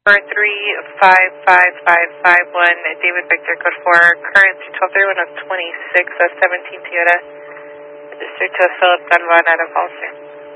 David Victor, code 4, current 1231 of 26, 17 Toyota, registered to Philip Dunban at a policy.